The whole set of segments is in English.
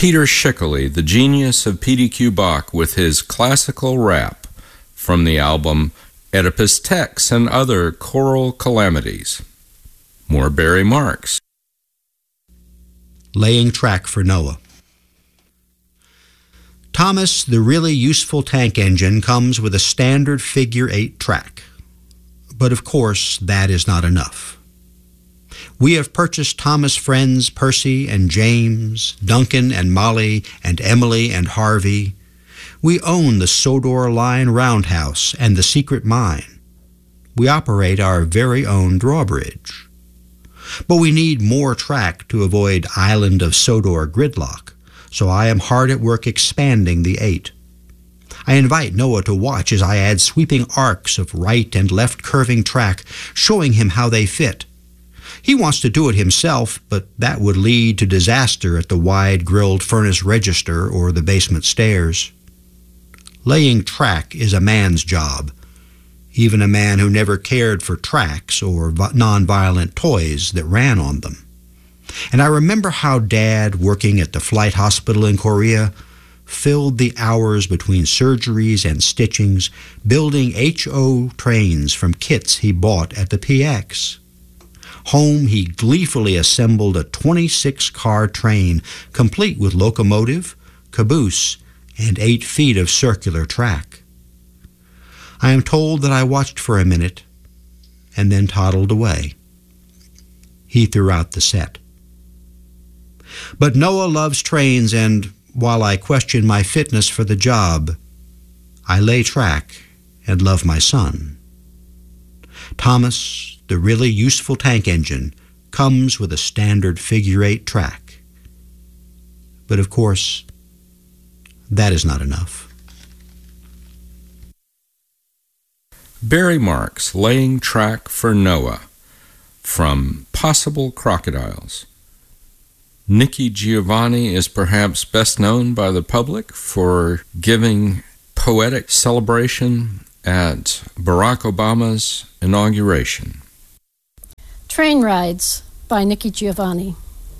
Peter Schickele, the genius of P.D.Q. Bach, with his classical rap from the album Oedipus Tex and Other Choral Calamities. More Barry Marks. Laying Track for Noah. Thomas, the really useful tank engine, comes with a standard figure-8 track. But of course, that is not enough. We have purchased Thomas' friends Percy and James, Duncan and Molly and Emily and Harvey. We own the Sodor Line Roundhouse and the Secret Mine. We operate our very own drawbridge. But we need more track to avoid Island of Sodor gridlock, so I am hard at work expanding the 8. I invite Noah to watch as I add sweeping arcs of right and left curving track, showing him how they fit. He wants to do it himself, but that would lead to disaster at the wide-grilled furnace register or the basement stairs. Laying track is a man's job, even a man who never cared for tracks or non-violent toys that ran on them. And I remember how Dad, working at the flight hospital in Korea, filled the hours between surgeries and stitchings building HO trains from kits he bought at the PX. Home, he gleefully assembled a 26-car train, complete with locomotive, caboose, and 8 feet of circular track. I am told that I watched for a minute and then toddled away. He threw out the set. But Noah loves trains, and while I question my fitness for the job, I lay track and love my son. Thomas, the really useful tank engine, comes with a standard figure-8 track. But of course, that is not enough. Barry Marks, Laying Track for Noah, from Possible Crocodiles. Nikki Giovanni is perhaps best known by the public for giving poetic celebration at Barack Obama's inauguration. Train Rides by Nikki Giovanni.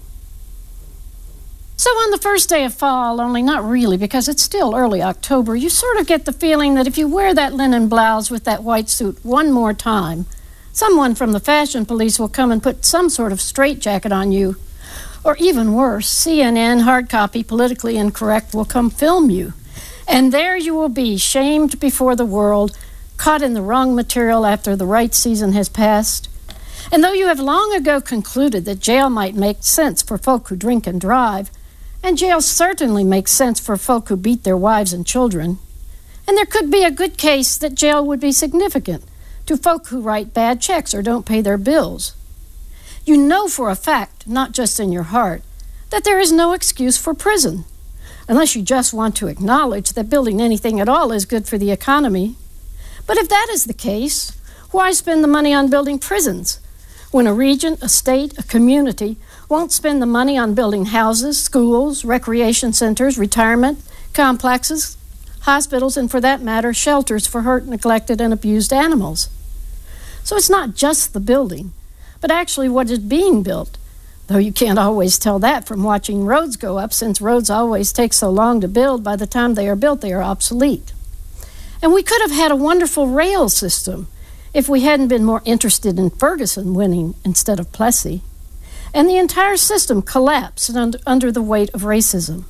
So on the first day of fall, only not really because it's still early October, you sort of get the feeling that if you wear that linen blouse with that white suit one more time, someone from the fashion police will come and put some sort of straitjacket on you. Or even worse, CNN, hard copy, politically incorrect, will come film you. And there you will be, shamed before the world, caught in the wrong material after the right season has passed. And though you have long ago concluded that jail might make sense for folk who drink and drive, and jail certainly makes sense for folk who beat their wives and children, and there could be a good case that jail would be significant to folk who write bad checks or don't pay their bills, you know for a fact, not just in your heart, that there is no excuse for prison, unless you just want to acknowledge that building anything at all is good for the economy. But if that is the case, why spend the money on building prisons when a region, a state, a community won't spend the money on building houses, schools, recreation centers, retirement complexes, hospitals, and for that matter, shelters for hurt, neglected, and abused animals? So it's not just the building, but actually what is being built, though you can't always tell that from watching roads go up, since roads always take so long to build. By the time they are built, they are obsolete. And we could have had a wonderful rail system if we hadn't been more interested in Ferguson winning instead of Plessy. And the entire system collapsed under the weight of racism.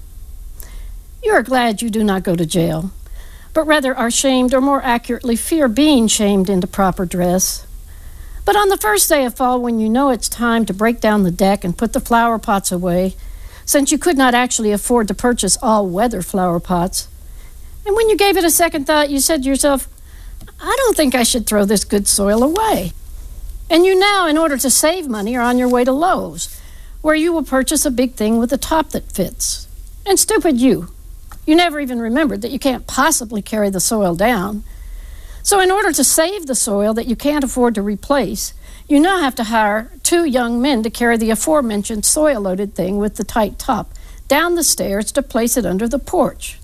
You are glad you do not go to jail, but rather are shamed, or more accurately, fear being shamed into proper dress. But on the first day of fall, when you know it's time to break down the deck and put the flower pots away, since you could not actually afford to purchase all-weather flower pots, and when you gave it a second thought, you said to yourself, I don't think I should throw this good soil away. And you now, in order to save money, are on your way to Lowe's, where you will purchase a big thing with a top that fits. And stupid you never even remembered that you can't possibly carry the soil down. So in order to save the soil that you can't afford to replace, you now have to hire 2 young men to carry the aforementioned soil-loaded thing with the tight top down the stairs to place it under the porch.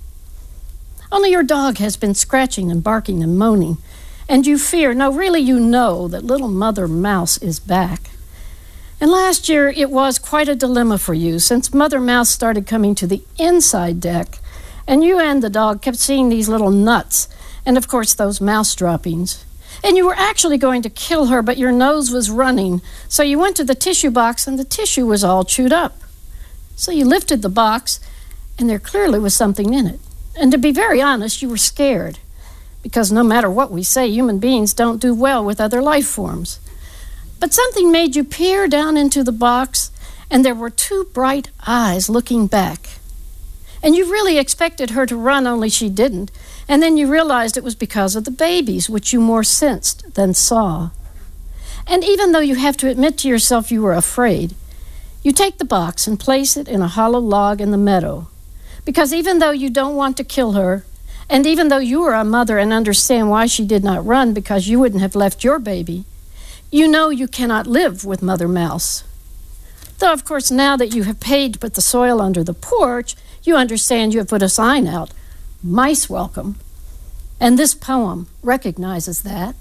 Only your dog has been scratching and barking and moaning, and you fear, no, really you know, that little Mother Mouse is back. And last year, it was quite a dilemma for you, since Mother Mouse started coming to the inside deck, and you and the dog kept seeing these little nuts, and of course those mouse droppings. And you were actually going to kill her, but your nose was running, so you went to the tissue box, and the tissue was all chewed up. So you lifted the box, and there clearly was something in it. And to be very honest, you were scared, because no matter what we say, human beings don't do well with other life forms. But something made you peer down into the box, and there were two bright eyes looking back. And you really expected her to run, only she didn't, and then you realized it was because of the babies, which you more sensed than saw. And even though you have to admit to yourself you were afraid, you take the box and place it in a hollow log in the meadow, because even though you don't want to kill her, and even though you are a mother and understand why she did not run because you wouldn't have left your baby, you know you cannot live with Mother Mouse. Though, of course, now that you have paid to put the soil under the porch, you understand you have put a sign out, "Mice welcome." And this poem recognizes that.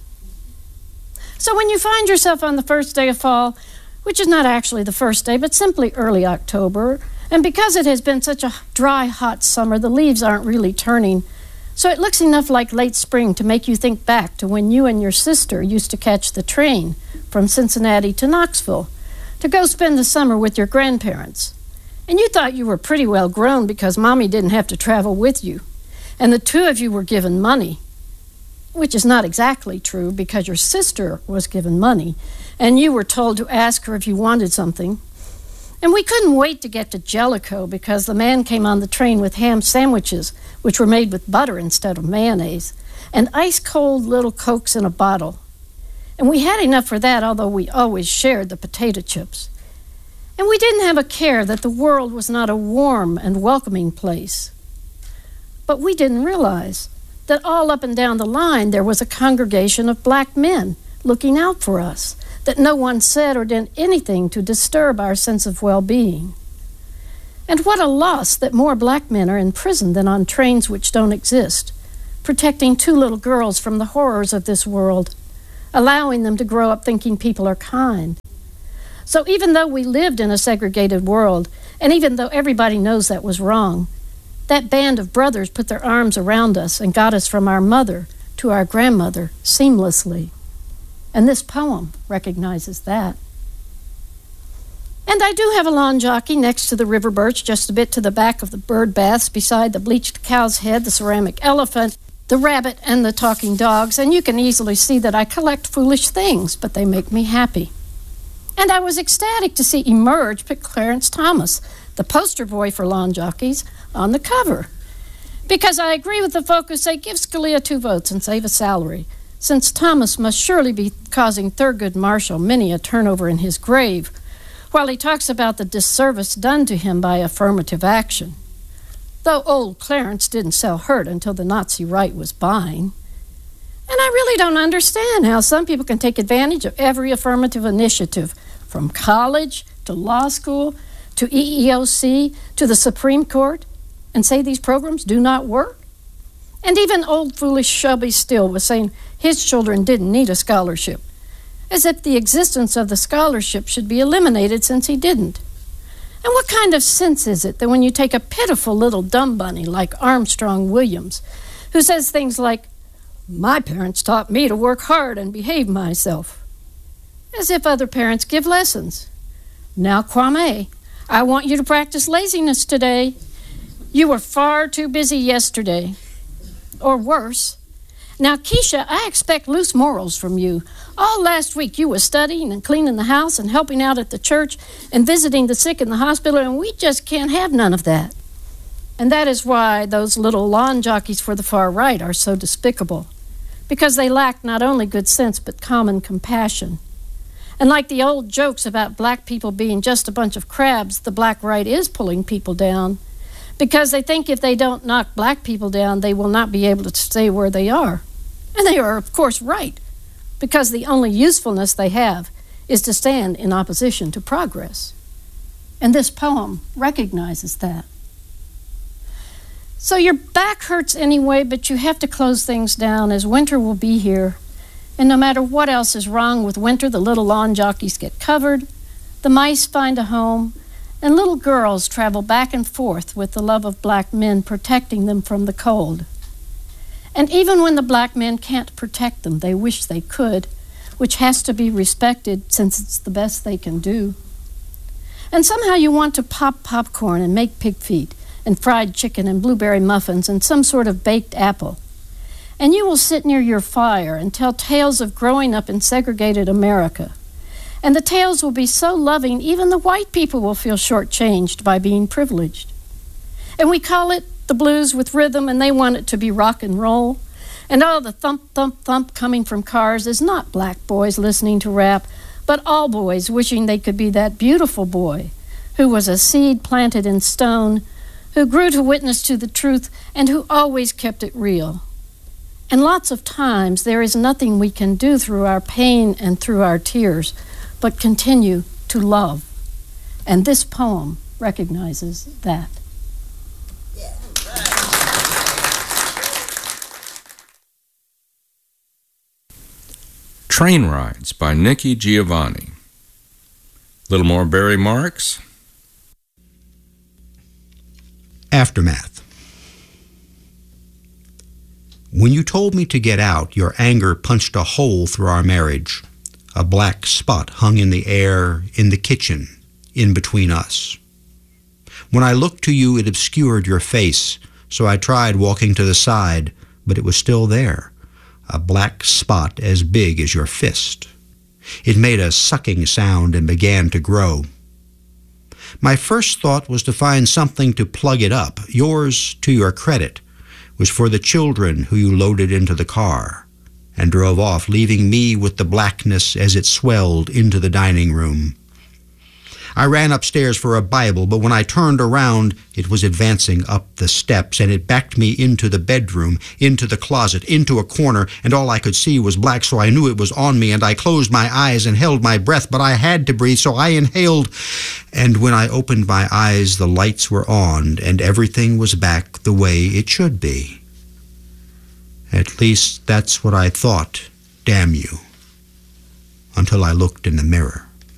So when you find yourself on the first day of fall, which is not actually the first day, but simply early October, and because it has been such a dry, hot summer, the leaves aren't really turning, so it looks enough like late spring to make you think back to when you and your sister used to catch the train from Cincinnati to Knoxville to go spend the summer with your grandparents. And you thought you were pretty well grown because Mommy didn't have to travel with you, and the two of you were given money, which is not exactly true because your sister was given money, and you were told to ask her if you wanted something. And we couldn't wait to get to Jellicoe because the man came on the train with ham sandwiches, which were made with butter instead of mayonnaise, and ice-cold little Cokes in a bottle. And we had enough for that, although we always shared the potato chips. And we didn't have a care that the world was not a warm and welcoming place. But we didn't realize that all up and down the line there was a congregation of black men looking out for us, that no one said or did anything to disturb our sense of well-being. And what a loss that more black men are in prison than on trains which don't exist, protecting two little girls from the horrors of this world, allowing them to grow up thinking people are kind. So even though we lived in a segregated world, and even though everybody knows that was wrong, that band of brothers put their arms around us and got us from our mother to our grandmother seamlessly. And this poem recognizes that. And I do have a lawn jockey next to the river birch, just a bit to the back of the bird baths, beside the bleached cow's head, the ceramic elephant, the rabbit, and the talking dogs, and you can easily see that I collect foolish things, but they make me happy. And I was ecstatic to see Emerge pick Clarence Thomas, the poster boy for lawn jockeys, on the cover. Because I agree with the folk who say give Scalia 2 votes and save a salary, since Thomas must surely be causing Thurgood Marshall many a turnover in his grave, while he talks about the disservice done to him by affirmative action. Though old Clarence didn't sell hurt until the Nazi right was buying. And I really don't understand how some people can take advantage of every affirmative initiative, from college to law school to EEOC to the Supreme Court, and say these programs do not work. And even old foolish Shelby Still was saying his children didn't need a scholarship, as if the existence of the scholarship should be eliminated since he didn't. And what kind of sense is it that when you take a pitiful little dumb bunny like Armstrong Williams, who says things like, "My parents taught me to work hard and behave myself," as if other parents give lessons. "Now, Kwame, I want you to practice laziness today. You were far too busy yesterday." Or worse, "Now, Keisha, I expect loose morals from you. All last week you were studying and cleaning the house and helping out at the church and visiting the sick in the hospital, and we just can't have none of that." And that is why those little lawn jockeys for the far right are so despicable, because they lack not only good sense but common compassion. And like the old jokes about black people being just a bunch of crabs, the black right is pulling people down, because they think if they don't knock black people down, they will not be able to stay where they are. And they are, of course, right, because the only usefulness they have is to stand in opposition to progress. And this poem recognizes that. So your back hurts anyway, but you have to close things down as winter will be here. And no matter what else is wrong with winter, the little lawn jockeys get covered, The mice find a home, and little girls travel back and forth with the love of black men protecting them from the cold. And even when the black men can't protect them, they wish they could, which has to be respected since it's the best they can do. And somehow you want to pop popcorn and make pig feet and fried chicken and blueberry muffins and some sort of baked apple. And you will sit near your fire and tell tales of growing up in segregated America. And the tales will be so loving, even the white people will feel shortchanged by being privileged. And we call it the blues with rhythm, and they want it to be rock and roll. And all the thump, thump, thump coming from cars is not black boys listening to rap, but all boys wishing they could be that beautiful boy who was a seed planted in stone, who grew to witness to the truth, and who always kept it real. And lots of times there is nothing we can do through our pain and through our tears, but continue to love. And this poem recognizes that. Train Rides by Nikki Giovanni. Little more Barry Marks. Aftermath. When you told me to get out, your anger punched a hole through our marriage. A black spot hung in the air, in the kitchen, in between us. When I looked to you, it obscured your face, so I tried walking to the side, but it was still there, a black spot as big as your fist. It made a sucking sound and began to grow. My first thought was to find something to plug it up. Yours, to your credit, was for the children who you loaded into the car and drove off, leaving me with the blackness as it swelled into the dining room. I ran upstairs for a Bible, but when I turned around, it was advancing up the steps, and it backed me into the bedroom, into the closet, into a corner, and all I could see was black, so I knew it was on me, and I closed my eyes and held my breath, but I had to breathe, so I inhaled, and when I opened my eyes, the lights were on, and everything was back the way it should be. At least that's what I thought, damn you, until I looked in the mirror.